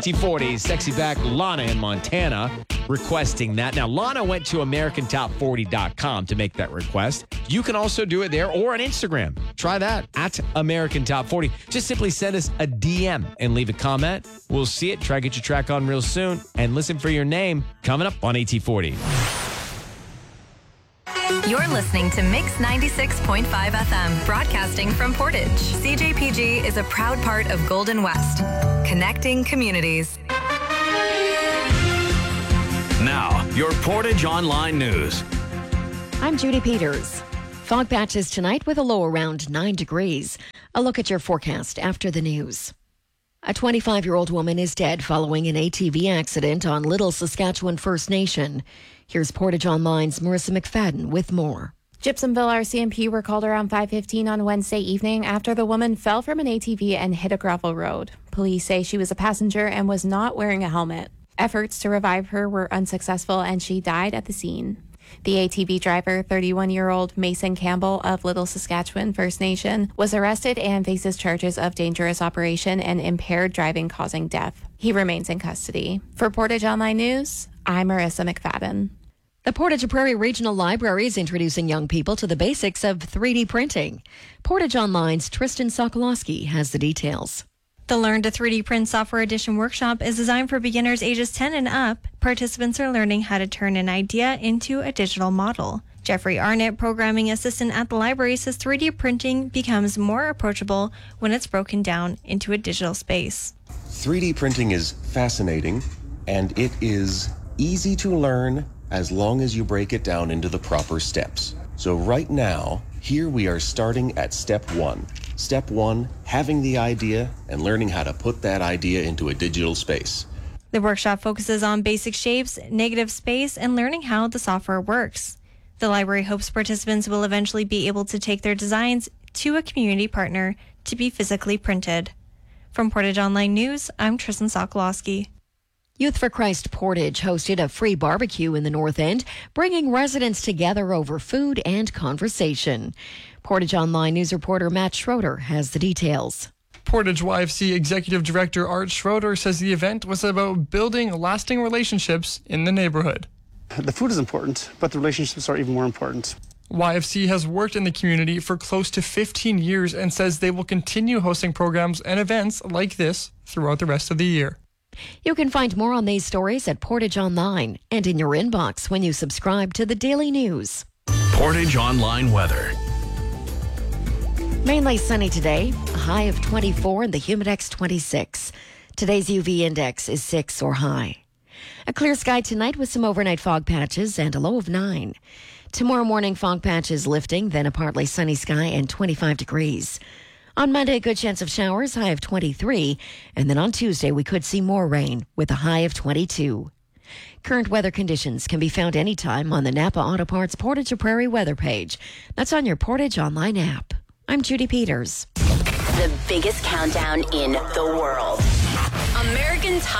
AT40, sexy back Lana in Montana requesting that. Now, Lana went to AmericanTop40.com to make that request. You can also do it there or on Instagram. Try that at American Top 40. Just simply send us a DM and leave a comment. We'll see it. Try to get your track on real soon. And listen for your name coming up on AT40. You're listening to Mix 96.5 FM, broadcasting from Portage. CJPG is a proud part of Golden West, connecting communities. Now, your Portage Online News. I'm Judy Peters. Fog patches tonight with a low around 9 degrees. A look at your forecast after the news. A 25-year-old woman is dead following an ATV accident on Little Saskatchewan First Nation. Here's Portage Online's Marissa McFadden with more. Gypsumville RCMP were called around 5:15 on Wednesday evening after the woman fell from an ATV and hit a gravel road. Police say she was a passenger and was not wearing a helmet. Efforts to revive her were unsuccessful and she died at the scene. The ATV driver, 31-year-old Mason Campbell of Little Saskatchewan First Nation, was arrested and faces charges of dangerous operation and impaired driving causing death. He remains in custody. For Portage Online News, I'm Marissa McFadden. The Portage Prairie Regional Library is introducing young people to the basics of 3D printing. Portage Online's Tristan Sokolowski has the details. The Learn to 3D Print Software Edition workshop is designed for beginners ages 10 and up. Participants are learning how to turn an idea into a digital model. Jeffrey Arnett, programming assistant at the library, says 3D printing becomes more approachable when it's broken down into a digital space. 3D printing is fascinating, and it is easy to learn as long as you break it down into the proper steps. So right now, here we are starting at step 1. Step 1, having the idea and learning how to put that idea into a digital space. The workshop focuses on basic shapes, negative space, and learning how the software works. The library hopes participants will eventually be able to take their designs to a community partner to be physically printed. From Portage Online News, I'm Tristan Sokolowski. Youth for Christ Portage hosted a free barbecue in the North End, bringing residents together over food and conversation. Portage Online News reporter Matt Schroeder has the details. Portage YFC Executive Director Art Schroeder says the event was about building lasting relationships in the neighborhood. The food is important, but the relationships are even more important. YFC has worked in the community for close to 15 years and says they will continue hosting programs and events like this throughout the rest of the year. You can find more on these stories at Portage Online and in your inbox when you subscribe to the Daily News. Portage Online Weather. Mainly sunny today, a high of 24 and the Humidex 26. Today's UV index is 6 or high. A clear sky tonight with some overnight fog patches and a low of 9. Tomorrow morning, fog patches lifting, then a partly sunny sky and 25 degrees. On Monday, a good chance of showers, high of 23. And then on Tuesday, we could see more rain with a high of 22. Current weather conditions can be found anytime on the Napa Auto Parts Portage Prairie weather page. That's on your Portage Online app. I'm Judy Peters. The biggest countdown in the world.